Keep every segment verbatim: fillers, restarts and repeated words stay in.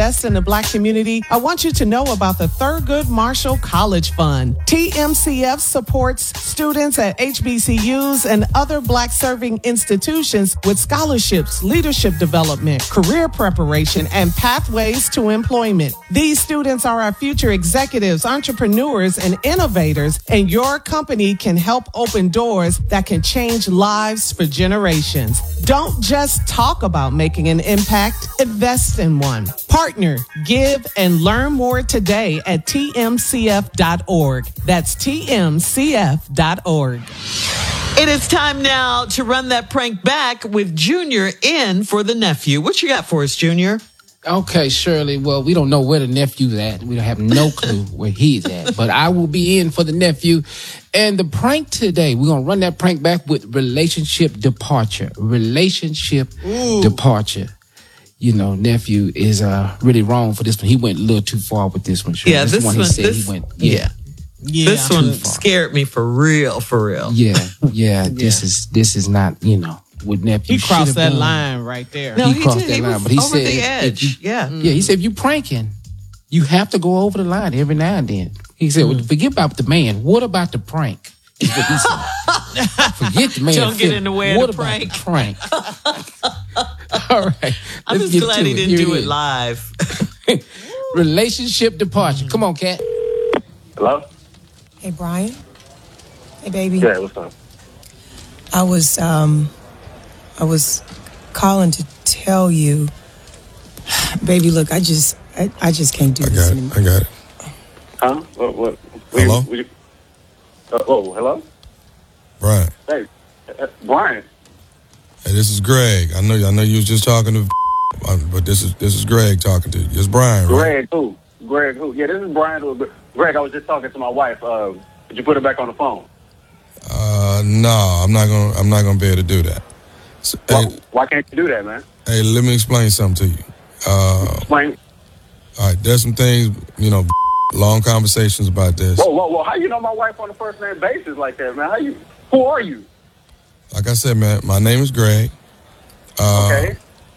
invest in the Black community, I want you to know about the Thurgood Marshall College Fund. T M C F supports students at H B C Us and other Black-serving institutions with scholarships, leadership development, career preparation, and pathways to employment. These students are our future executives, entrepreneurs, and innovators, and your company can help open doors that can change lives for generations. Don't just talk about making an impact, invest in one. Partner, give, and learn more today at T M C F dot org. That's T M C F dot org. It is time now to run that prank back with Junior in for the nephew. What you got for us, Junior? Okay, Shirley. Well, we don't know where the nephew's at. We don't have no clue where he's at. But I will be in for the nephew. And the prank today, we're going to run that prank back with relationship departure. Relationship Ooh. departure. You know, nephew is uh, really wrong for this one. He went a little too far with this one, Shirley. Yeah, this, this one one, he said this, he went, yeah. yeah. Yeah, this one scared me for real, for real. Yeah, yeah, yeah. This is this is not, you know, with nephew. He crossed that done. line right there. No, he, he crossed did. that He line, was but he over said, the edge. You, yeah, yeah. He said, if you pranking, you have to go over the line every now and then. He said, mm. well, forget about the man. What about the prank? Is what he said. Forget the man. Don't get in the way what of the prank. The prank? All right. I'm just glad he it. didn't Here do it it live. Relationship departure. Come on, Kat. Hello? Hey, Brian. Hey, baby. Yeah, what's up? I was, um, I was calling to tell you, baby, look, I just, I, I just can't do I this got it. anymore. I got it. Huh? What? What? what hello? You, you, uh, oh, hello? Brian. Hey, uh, Brian. Hey, this is Greg. I know. I know you was just talking to, but this is this is Greg talking to you. It's Brian, right? Greg who? Greg who? Yeah, this is Brian. Who, Greg, I was just talking to my wife. Uh, did you put her back on the phone? Uh, no, I'm not gonna. I'm not gonna be able to do that. So, Why, hey, why can't you do that, man? hey, let me explain something to you. Uh, Explain. all right, there's some things, you know, long conversations about this. Whoa, whoa, whoa! How you know my wife on a first name basis like that, man? How you? Who are you? Like I said, man, my name is Greg. Uh, Okay.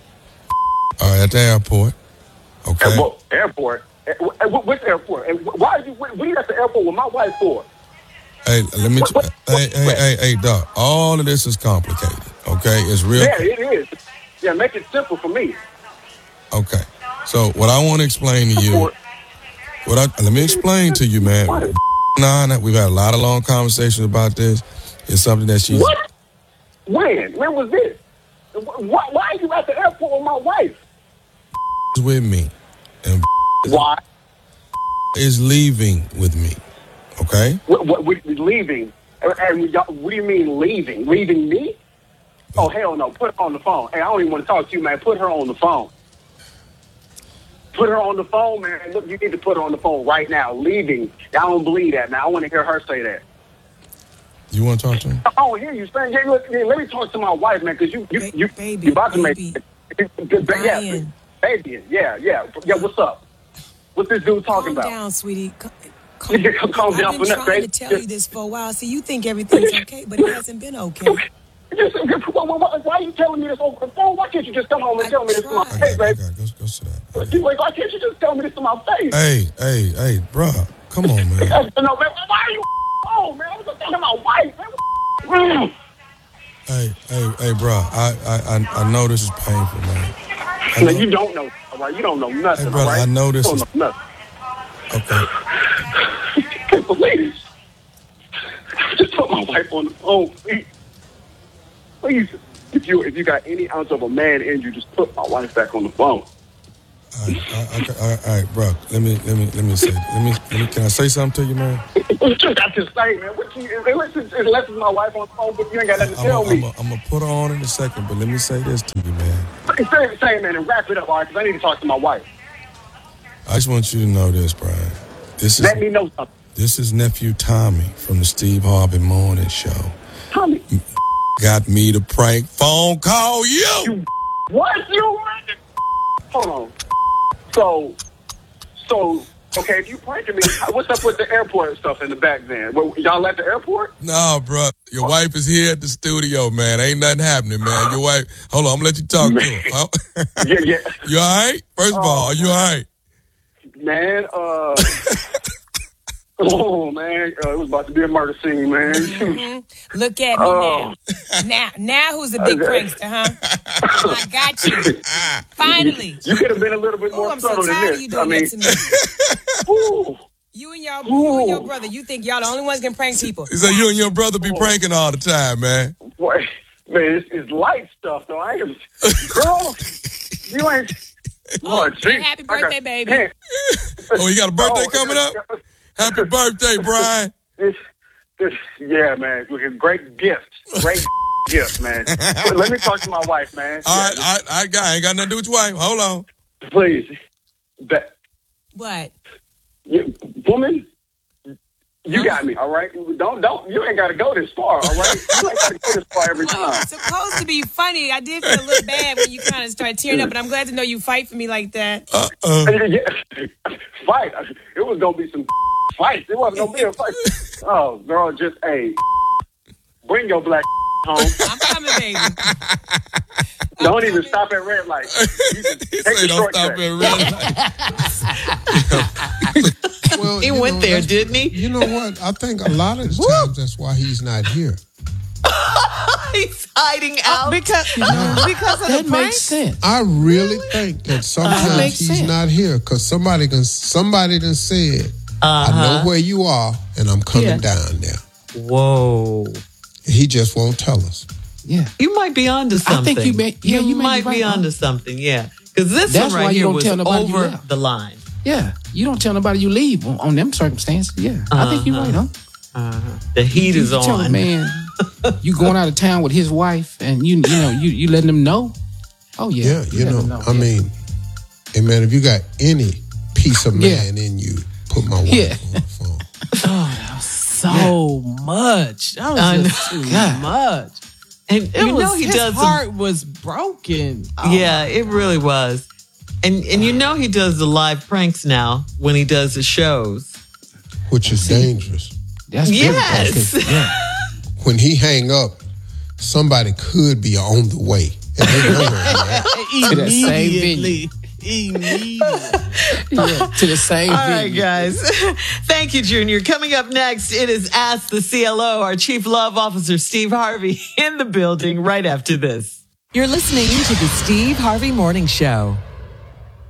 All right, at the airport. Okay. At what airport? At, at, which airport? And why are you? What are you at the airport with my wife for? Hey, let me. What- what- hey, hey, what- hey, hey, Doc. All of this is complicated. Okay, it's real. Yeah, it is. Yeah, make it simple for me. Okay. So what I want to explain to you, What? what I let me explain to you, man. What? Nah, we've had a lot of long conversations about this. It's something that she's What? When? When was this? Why, why are you at the airport with my wife? with me, and Why? is leaving with me. Okay. What, what, what, leaving? And, and y'all- what do you mean leaving? Leaving me? Oh, hell no. Put her on the phone. Hey, I don't even want to talk to you, man. Put her on the phone. Put her on the phone, man. Look, you need to put her on the phone right now. Leaving. I don't believe that, man. I want to hear her say that. You want to talk to me? I don't hear you saying, yeah, look, yeah, let me talk to my wife, man, because you, you, Ba- you, baby, you about to make, baby. yeah, Brian. baby, yeah, yeah, yeah, what's up? What's this dude talking Calm about? down, sweetie. Calm, calm, You can calm down I've for been nothing, trying baby. to tell you this for a while. See, you think everything's okay, but it hasn't been okay. Just, why, why, why are you telling me this over the phone? Why can't you just come home and I tell me this to my tried. I face, got, I baby? got. Go, go sit down. I got- You- Why can't you just tell me this to my face? Hey, hey, hey, bruh. Come on, man. No, man, why are you oh, man? I was just talking to my wife, man. Hey, hey, hey, bruh. I, I, I, I know this is painful, man. I No, know- you don't know, all right? You don't know nothing, Hey, brother, all right? I know this you is- don't know nothing. Okay. I can't believe this. Just put my wife on the phone, please. Please, if you if you got any ounce of a man in you, just put my wife back on the phone. All right, all right, all right, all right, bro. Let me, let me, let me say. Let me, let me. Can I say something to you, man? What you got to say, man? What you, unless, it's, unless it's my wife on the phone, but you ain't got nothing to I'm tell me. gonna put her on in a second, but let me say this to you, man. Say the same, man, and wrap it up, all right? Because I need to talk to my wife. I just want you to know this, Brian. This is Let me know something. this is nephew Tommy from the Steve Harvey Morning Show. Tommy, Got me to prank phone call you. you what? You? Hold on. So, so Okay, if you pranking me, what's up with the airport stuff in the back then? Well, y'all at the airport? No, bro. Your wife is here at the studio, man. Ain't nothing happening, man. Your wife. Hold on, I'm gonna let you talk Man. to her. Huh? Yeah, yeah. You all right? First of Oh, all, are you all right? Man, uh... oh, man, uh, it was about to be a murder scene, man. Mm-hmm. Look at me Oh. now. Now, now who's the big prankster, huh? I got you. Finally. You could have been a little bit Oh, more I'm so subtle than tired of this. you I doing mean, that to me. ooh. You and y'all, you and your Ooh. brother, you think y'all the only ones can prank people. He said you and your brother be pranking all the time, man. Boy, man, it's, it's light stuff, though. I ain't... Girl, you ain't... Lord, Hey, gee, happy I got- birthday, baby. Man, Oh, you got a birthday oh, coming up? Happy birthday, Brian. This, this, yeah, man. Great gifts. Great gifts, man. But let me talk to my wife, man. All right, I, I, got, I ain't got nothing to do with your wife. Hold on. Please. That, What? you, woman, you got me, all right? Don't, don't, you ain't got to go this far, all right? You ain't got to go this far every Well, time. it's supposed to be funny. I did feel a little bad when you kind of started tearing up, but I'm glad to know you fight for me like that. Uh, uh, Yeah. Fight. It was going to be some fights. It wasn't going to be a fight. Oh, girl, just, hey, bring your black home. I'm coming, baby. Don't even stop at red light. You can he take say the don't short stop cut. at red light. Well, He you went know, there, that's- didn't he? You know what? I think a lot of the times that's why he's not here. He's hiding out. because because of That the prank. makes sense. I really think that sometimes makes he's sense. not here because somebody can somebody done said, "I know where you are, and I'm coming Yeah. down there." Whoa. He just won't tell us. Yeah. You might be onto something. I think you may- yeah, you may might be be right, onto huh? something, yeah. Because this That's one why right you here don't was tell nobody you over left. the line. Yeah. You don't tell nobody you leave on, on them circumstances. Yeah. I think you're right, huh? The heat is you tell a on. man you going out of town with his wife and you you know, you, you letting them know. Oh, yeah. Yeah, you let them know. I yeah. mean, hey man, if you got any piece of Yeah. man in you, put my wife Yeah. on the phone. So much. That was I just know. too God. much. And It you was, know he his does some- heart was broken. Oh, yeah, it really was. And and you know he does the live pranks now when he does the shows. Which is dangerous. That's very Yes. dangerous. Yeah. When he hang up, somebody could be on the way. And they know where he at. To that same immediately. Immediately. Yeah, to the same All right, venue. guys. Thank you, Junior. Coming up next, it is Ask the C L O, our Chief Love Officer, Steve Harvey, in the building right after this. You're listening to the Steve Harvey Morning Show.